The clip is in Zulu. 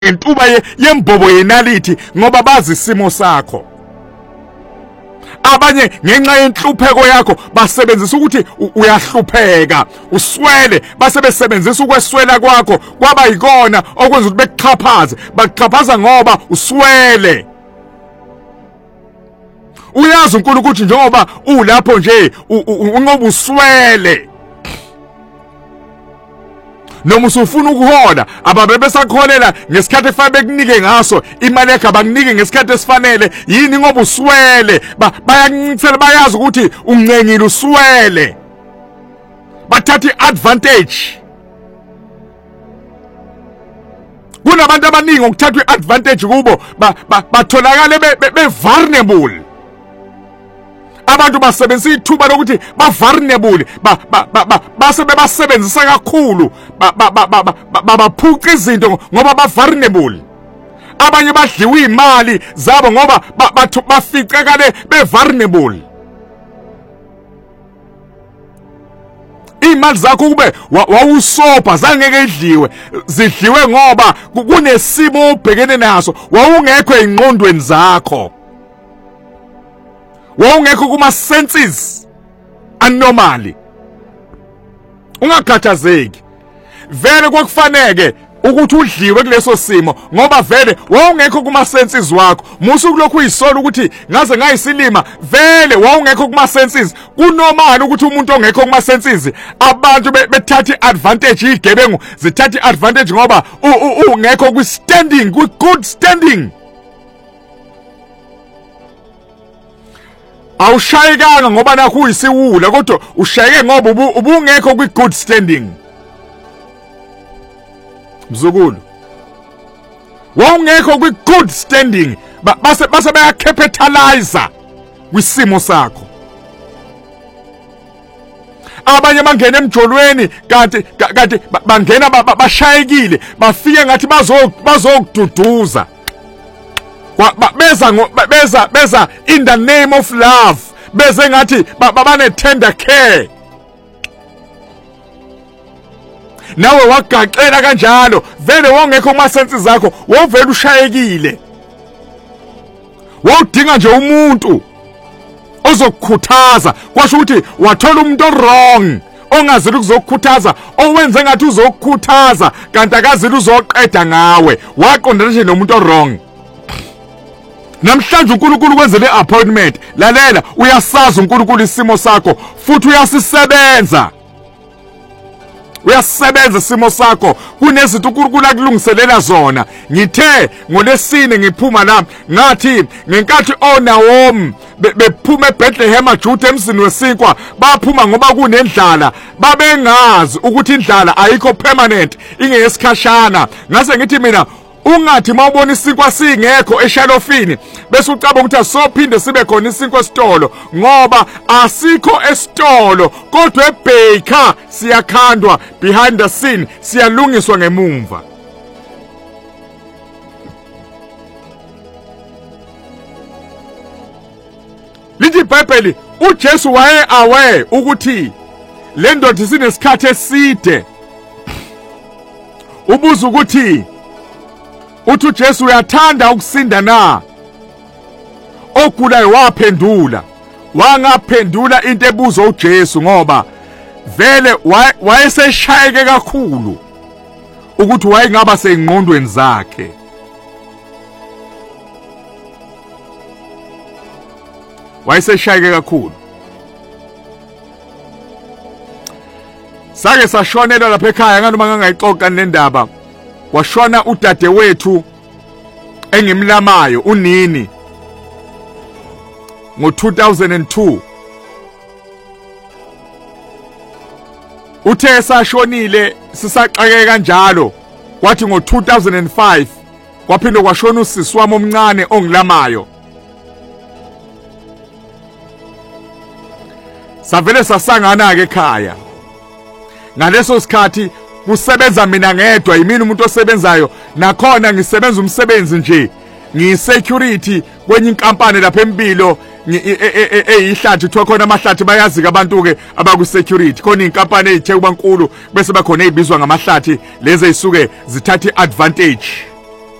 ngentuba yembobo yenalithi ngoba bazi isimo sakho. Abanye ngenxa yenhlupheko yakho basebenzisa ukuthi uyahlupheka, uswele, base besebenzisa ukweswela kwakho kwaba yikona okwenza ukuthi bekuxhaphaze, bakuxhaphaza ngoba uswele. Uyazi uNkulunkulu ukuthi njengoba ulapho nje ngoba uswele. Noma usufuna ukuhola ababe besakholela ngesikhathi efanele bekunike ngaso imali yakho abaninike ngesikhathi esifanele yini ngoba uswele bayakuncitsela bayazi ukuthi uncenyile uswele bathatha iadvantage. Kunabantu abaningi ukuthatha iadvantage kubo batholakala be-vulnerable. Abantu basebenzisa ithuba lokuthi ba-vulnerable base bebasebenzisa kakhulu babaphuca izinto ngoba ba-vulnerable. Abanye badliwa imali zabo ngoba baficakale be-vulnerable. Imali zakho kube wawusobha zangeke idliwe, zidliwe ngoba kunesimo ubhekene naso wawungekho engqondweni zakho. Wawungekho kuma senses anormally. Ungakhathazeki. Vele kwakufaneke ukuthi udliwe kuleso simo ngoba vele wawungekho kuma senses wakho. Musu kulokhu uyisola ukuthi ngaze ngayisilima vele wawungekho kuma senses. Kunormal ukuthi umuntu ongekho kuma senses abantu bethatha iadvantage igebengu zithatha iadvantage ngoba ungekho ku standing, ku good standing. Awushayekanga ngoba nakho uyisiwula kodwa ushayeke ngoba ubungekho kwi good standing. Mzukulu wawungekho kwi good standing base bayacapitalize kwisimo sakho. Abanye bangena emjolweni kanti bangena bashayekile bafike ngathi bazokududuza. Beza in the name of love. Beze ngathi babane tender care. Nawe wagaxela kanjalo vele wongekho kuma senses zakho wovela ushayekile. Wawudinga nje umuntu ozokukhuthaza kwasho ukuthi wathola umuntu wrong ongazili ukuzokukhuthaza owenze ngathi uzokukhuthaza kanti akazili uzoqeda ngawe waqondana nje nomuntu wrong. Namhlanje uNkulunkulu kwenzele appointment. Lalela uyasazi uNkulunkulu isimo sakho futhi uyasisebenza. Uyasebenza isimo sakho. Kunezinto uNkulunkulu akulungiselela zona. Ngithe ngolesine ngiphuma la ngathi ngenkathi oNaomi bephuma eBethlehem aJuda emzini wesinkwa baphuma ngoba kunendlala babengazi ukuthi indlala ayikho permanent ingeyesikhashana. Ngase ngithi mina ungathi mawubona isinkwa singekho eshalofini bese ucabanga ukuthi asophinde sibe khona isinkwa esitolo ngoba asikho esitolo kodwa ebaker siyakhandwa behind the scene siyalungiswa ngemumva. Lithi iBhayibheli uJesu waye aware ukuthi le ndoda isinesikhathi eside. Ubuza ukuthi uthi uJesu uyathanda ukusinda na? Ogulayo waphendula. Wangaphendula into ebuzo uJesu ngoba vele wayeseshayeke kakhulu ukuthi wayengaba sengqondweni zakhe. Wayeseshayeke kakhulu. Sake sashonela lapha ekhaya nganoma ngangayixoxa nendaba. Washona udadewethu engimlamayo unini ngo-2002. Uthe sashonile sisaxakeke kanjalo kwathi ngo-2005 kwaphinde kwashona usisi wami omncane ongilamayo. Savele sasangana-ke ekhaya. Ngaleso sikhathi kusebenza mina ngedwa yimini umuntu osebenzayo nakhona ngisebenza umsebenzi nje ngisecurity kwenye inkampani lapha empilo eyihlathi kuthiwa khona amahlathi bayazi abantu ke abaku security khona inkampani ezithe kubankulu bese bakhona ezibizwa ngamahlathi lezi ezisuke zithatha advantage